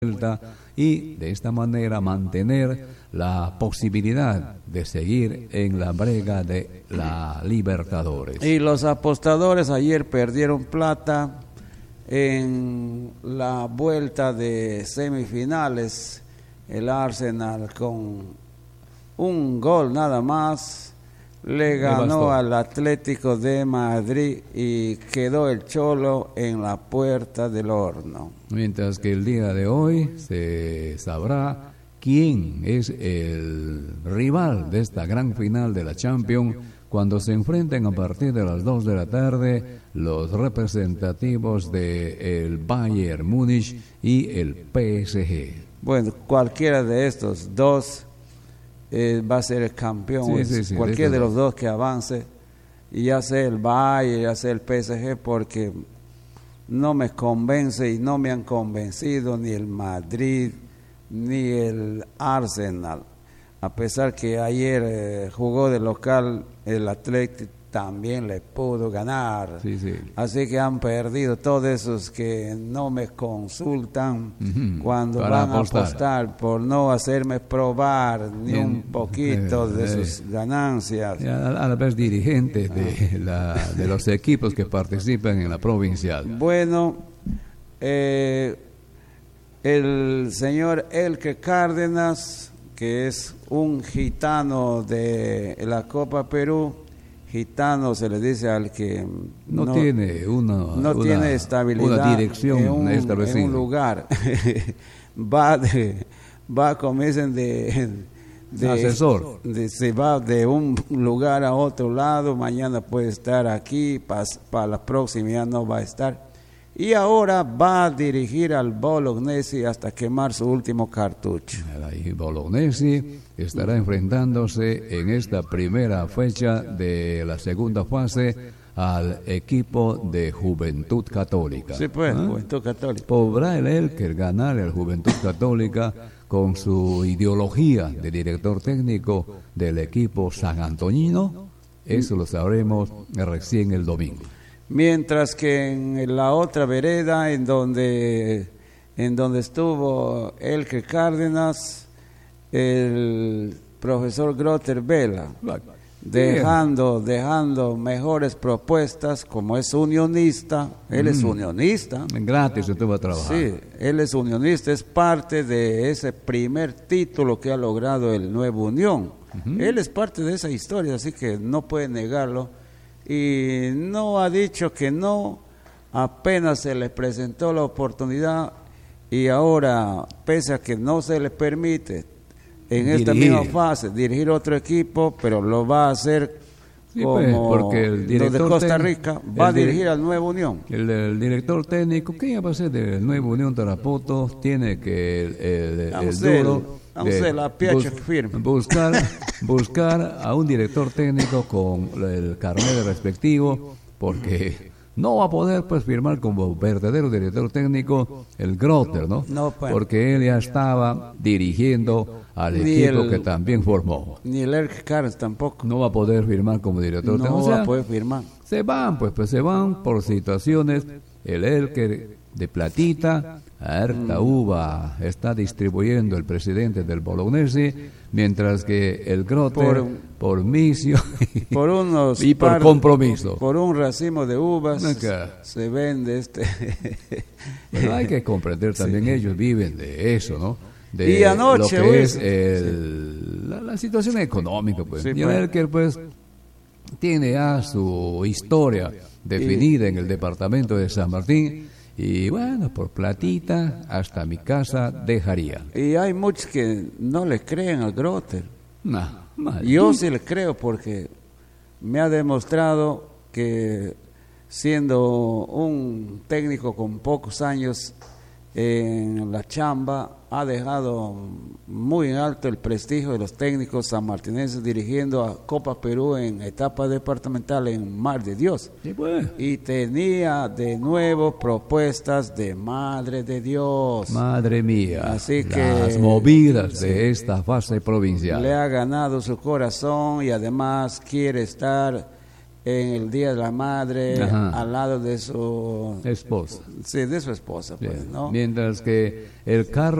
vuelta y de esta manera mantener la posibilidad de seguir en la brega de la Libertadores. Y los apostadores ayer perdieron plata en la vuelta de semifinales. El Arsenal con un gol nada más le ganó al Atlético de Madrid y quedó el Cholo en la puerta del horno. Mientras que el día de hoy se sabrá quién es el rival de esta gran final de la Champions cuando se enfrenten a partir de las 2 de la tarde los representativos del Bayern Múnich y el PSG. Bueno, cualquiera de estos dos va a ser el campeón. Sí, cualquiera de los dos que avance, y ya sea el Bayern, ya sea el PSG, porque no me convence y no me han convencido ni el Madrid ni el Arsenal, a pesar que ayer jugó de local el Atlético, también le pudo ganar. Sí. Así que han perdido todos esos que no me consultan cuando para van a apostar, por no hacerme probar ni un poquito de sus ganancias. A la vez dirigentes de los equipos que participan en la provincial. Bueno, el señor Elke Cárdenas, que es un gitano de la Copa Perú. Gitano se le dice al que no tiene tiene estabilidad, una dirección en un lugar. va como dicen de asesor. Se va de un lugar a otro lado, mañana puede estar aquí, para la próxima ya no va a estar. Y ahora va a dirigir al Bolognesi hasta quemar su último cartucho. El Bolognesi estará enfrentándose en esta primera fecha de la segunda fase al equipo de Juventud Católica. Sí, pues, Juventud Católica. ¿Podrá el Elker ganar el Juventud Católica con su ideología de director técnico del equipo San Antonino? Eso lo sabremos recién el domingo. Mientras que en la otra vereda, en donde estuvo Elke Cárdenas, el profesor Grotter Vela, dejando mejores propuestas, como es unionista, él es unionista. Gratis estuvo a trabajar. Sí, él es unionista, es parte de ese primer título que ha logrado el Nuevo Unión. Él es parte de esa historia, así que no puede negarlo. Y no ha dicho que no, apenas se le presentó la oportunidad, y ahora, pese a que no se le permite en esta misma fase dirigir otro equipo, pero lo va a hacer porque el director de Costa Rica, va a dirigir al Nuevo Unión. El director técnico, ¿qué va a ser del Nuevo Unión Tarapoto? Tiene que buscar a un director técnico con el carnet respectivo, porque no va a poder firmar como verdadero director técnico el Grotter, ¿no? Porque él ya estaba dirigiendo al equipo que también formó. Ni el Elke Cárdenas tampoco. No va a poder firmar como director técnico. No va a poder firmar. Se van por situaciones. El Elke de platita, harta uva está distribuyendo el presidente del Bolognesi, mientras que el Grotter por misio y por compromiso, por un racimo de uvas se vende Pero hay que comprender también, ellos viven de eso, ¿no? De y anoche, lo que es la situación económica, pues. Y el Elke, tiene ya su historia definida en el departamento de San Martín. Y bueno, por platita, hasta mi casa dejaría. Y hay muchos que no le creen al Grotter. No, yo sí le creo, porque me ha demostrado que, siendo un técnico con pocos años en la chamba, ha dejado muy en alto el prestigio de los técnicos sanmartinenses dirigiendo a Copa Perú en etapa departamental en Mar de Dios. Sí, pues. Y tenía de nuevo propuestas de Madre de Dios. Madre mía, así que las movidas de esta fase provincial. Le ha ganado su corazón, y además quiere estar en el Día de la Madre, Ajá. al lado de su esposa. sí, de su esposa, pues, Bien. ¿no? Mientras que el carro